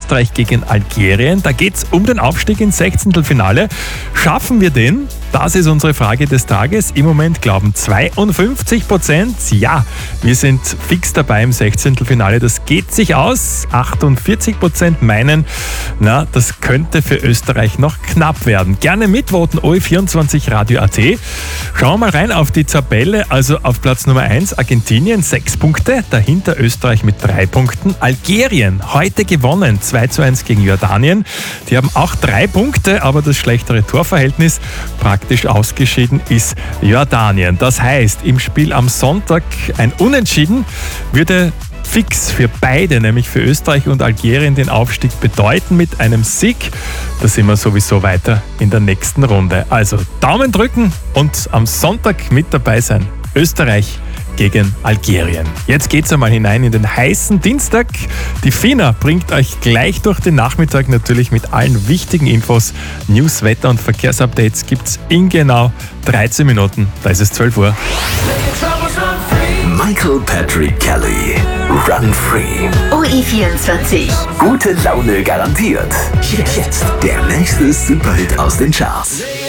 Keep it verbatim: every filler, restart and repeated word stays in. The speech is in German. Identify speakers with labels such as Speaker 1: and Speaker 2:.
Speaker 1: Österreich gegen Algerien. Da geht es um den Aufstieg ins Sechzehntelfinale. Schaffen wir den? Das ist unsere Frage des Tages. Im Moment glauben zweiundfünfzig Prozent, ja, wir sind fix dabei im Sechzehntelfinale. Das geht sich aus. achtundvierzig Prozent meinen, na, das könnte für Österreich noch knapp werden. Gerne mitvoten, O E vierundzwanzig Radio A T. Schauen wir mal rein auf die Tabelle. Also auf Platz Nummer eins Argentinien, sechs Punkte. Dahinter Österreich mit drei Punkten. Algerien, heute gewonnen, zwei zu eins gegen Jordanien. Die haben auch drei Punkte, aber das schlechtere Torverhältnis. Praktisch ausgeschieden ist Jordanien. Das heißt, im Spiel am Sonntag ein Unentschieden würde fix für beide, nämlich für Österreich und Algerien, den Aufstieg bedeuten. Mit einem Sieg, da sind wir sowieso weiter in der nächsten Runde. Also Daumen drücken und am Sonntag mit dabei sein. Österreich gegen Algerien. Jetzt geht's einmal hinein in den heißen Dienstag. Die Fina bringt euch gleich durch den Nachmittag natürlich mit allen wichtigen Infos. News, Wetter und Verkehrsupdates gibt's in genau dreizehn Minuten. Da ist es zwölf Uhr.
Speaker 2: Michael Patrick Kelly. Run Free.
Speaker 3: O E vierundzwanzig.
Speaker 2: Gute Laune garantiert. Jetzt der nächste Superhit aus den Charts.